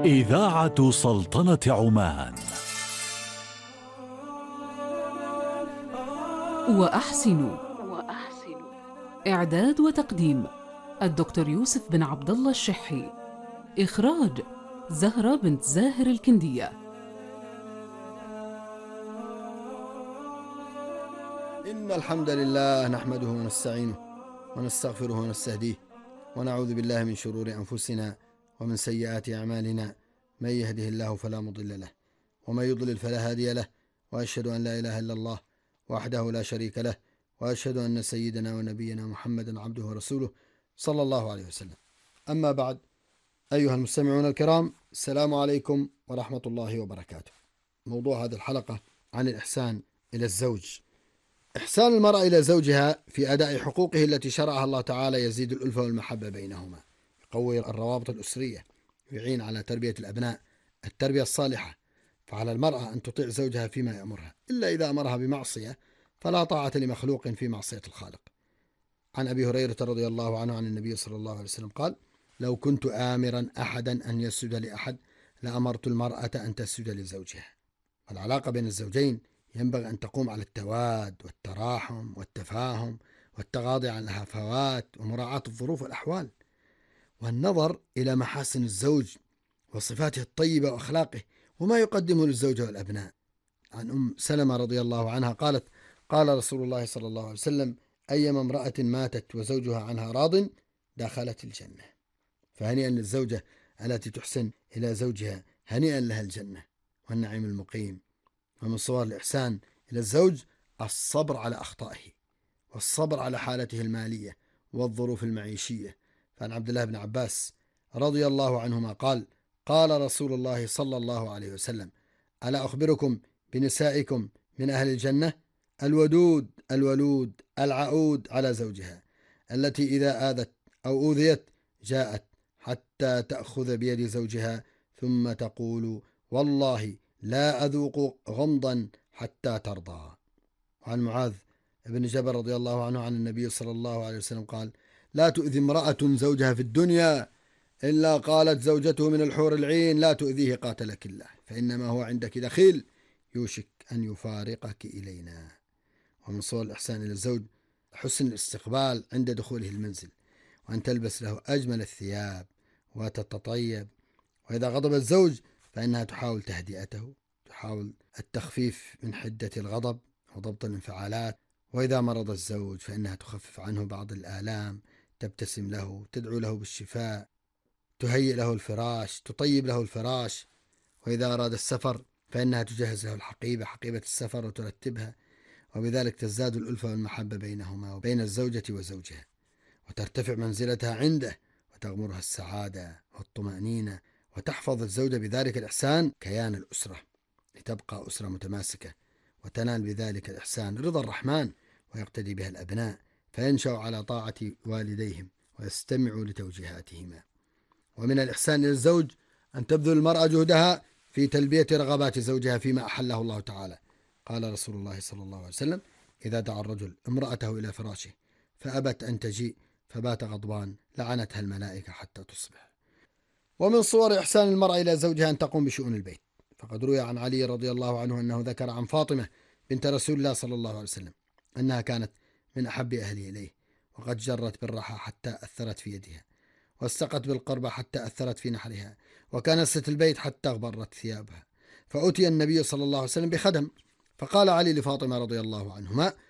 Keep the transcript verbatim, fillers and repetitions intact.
إذاعة سلطنة عمان. وأحسن إعداد وتقديم الدكتور يوسف بن عبد الله الشحي. إخراج زهرة بنت زاهر الكندية. إن الحمد لله نحمده ونستعينه ونستغفره ونستهديه ونعوذ بالله من شرور أنفسنا ومن سيئات أعمالنا، من يهده الله فلا مضل له ومن يضلل فلا هادي له، وأشهد أن لا إله إلا الله وحده لا شريك له، وأشهد أن سيدنا ونبينا محمدا عبده ورسوله صلى الله عليه وسلم. أما بعد، أيها المستمعون الكرام، السلام عليكم ورحمة الله وبركاته. موضوع هذه الحلقة عن الإحسان إلى الزوج. إحسان المرأة إلى زوجها في أداء حقوقه التي شرعها الله تعالى يزيد الألفة والمحبة بينهما، يقوي الروابط الأسرية، يعين على تربية الأبناء التربية الصالحة. فعلى المرأة أن تطيع زوجها فيما يأمرها، إلا إذا أمرها بمعصية فلا طاعة لمخلوق في معصية الخالق. عن أبي هريرة رضي الله عنه عن النبي صلى الله عليه وسلم قال: لو كنت آمرا أحدا أن يسجد لأحد لأمرت المرأة أن تسجد لزوجها. والعلاقة بين الزوجين ينبغي أن تقوم على التواد والتراحم والتفاهم والتغاضي عن الهفوات ومراعاة الظروف والأحوال، والنظر إلى محاسن الزوج وصفاته الطيبة وأخلاقه وما يقدمه للزوجة والأبناء. عن أم سلمة رضي الله عنها قالت: قال رسول الله صلى الله عليه وسلم: أيما امرأة ماتت وزوجها عنها راض دخلت الجنة. فهنيئا للزوجة التي تحسن إلى زوجها، هنيئا لها الجنة والنعيم المقيم. ومن صور الإحسان إلى الزوج الصبر على أخطائه والصبر على حالته المالية والظروف المعيشية. فعن عبد الله بن عباس رضي الله عنهما قال: قال رسول الله صلى الله عليه وسلم: ألا أخبركم بنسائكم من أهل الجنة؟ الودود الولود العؤود على زوجها، التي إذا آذت أو أوذيت جاءت حتى تأخذ بيد زوجها ثم تقول: والله لا أذوق غمضا حتى ترضى. وعن معاذ بن جبل رضي الله عنه عن النبي صلى الله عليه وسلم قال: لا تؤذي امرأة زوجها في الدنيا إلا قالت زوجته من الحور العين: لا تؤذيه قاتلك الله، فإنما هو عندك دخيل يوشك أن يفارقك إلينا. ومن صور الإحسان إلى الزوج حسن الاستقبال عند دخوله المنزل، وأن تلبس له أجمل الثياب وتتطيب. وإذا غضب الزوج فإنها تحاول تهدئته، تحاول التخفيف من حدة الغضب وضبط الانفعالات. وإذا مرض الزوج فإنها تخفف عنه بعض الآلام، تبتسم له، تدعو له بالشفاء، تهيئ له الفراش، تطيب له الفراش. وإذا أراد السفر فإنها تجهز له الحقيبة، حقيبة السفر، وترتبها، وبذلك تزداد الألفة والمحبة بينهما وبين الزوجة وزوجها، وترتفع منزلتها عنده، وتغمرها السعادة والطمأنينة، وتحفظ الزوجة بذلك الإحسان كيان الأسرة، لتبقى أسرة متماسكة، وتنال بذلك الإحسان رضا الرحمن، ويقتدي بها الأبناء فينشأوا على طاعة والديهم ويستمعوا لتوجيهاتهما. ومن الإحسان إلى الزوج أن تبذل المرأة جهدها في تلبية رغبات زوجها فيما أحله الله تعالى. قال رسول الله صلى الله عليه وسلم: إذا دعا الرجل امرأته إلى فراشه فأبت أن تجيء فبات غضبان لعنتها الملائكة حتى تصبح. ومن صور إحسان المرأة إلى زوجها أن تقوم بشؤون البيت. فقد روي عن علي رضي الله عنه أنه ذكر عن فاطمة بنت رسول الله صلى الله عليه وسلم أنها كانت من أحب أهله إليه، وقد جرت بالرحى حتى أثرت في يدها، واستقت بالقربة حتى أثرت في نحرها، وكنست البيت حتى غبرت ثيابها. فأتي النبي صلى الله عليه وسلم بخدم، فقال علي لفاطمة رضي الله عنهما: